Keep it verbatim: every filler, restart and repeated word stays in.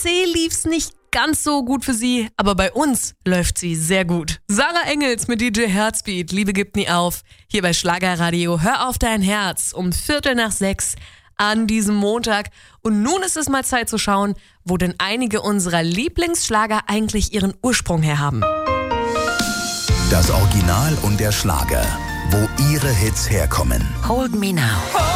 C lief's nicht ganz so gut für sie, aber bei uns läuft sie sehr gut. Sarah Engels mit D J Heartbeat, Liebe gibt nie auf, hier bei Schlagerradio. Hör auf dein Herz um Viertel nach sechs an diesem Montag. Und nun ist es mal Zeit zu schauen, wo denn einige unserer Lieblingsschlager eigentlich ihren Ursprung her haben. Das Original und der Schlager, wo ihre Hits herkommen. Hold Me Now.